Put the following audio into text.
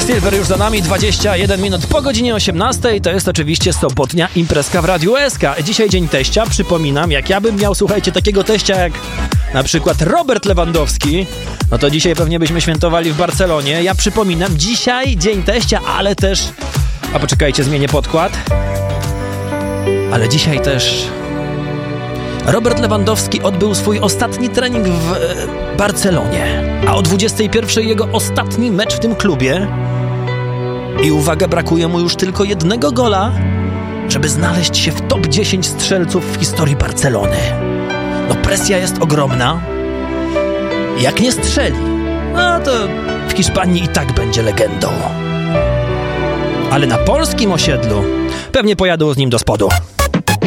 Quicksilver już za nami, 21 minut po godzinie 18. To jest oczywiście sobotnia imprezka w Radiu SK. Dzisiaj dzień teścia, przypominam, jak ja bym miał, słuchajcie, takiego teścia jak na przykład Robert Lewandowski, no to dzisiaj pewnie byśmy świętowali w Barcelonie. Ja przypominam, dzisiaj dzień teścia, ale też... A poczekajcie, zmienię podkład. Ale dzisiaj też... Robert Lewandowski odbył swój ostatni trening w Barcelonie, a o 21 jego ostatni mecz w tym klubie. I uwaga, brakuje mu już tylko jednego gola, żeby znaleźć się w top 10 strzelców w historii Barcelony. No presja jest ogromna. Jak nie strzeli, no to w Hiszpanii i tak będzie legendą. Ale na polskim osiedlu pewnie pojadą z nim do spodu.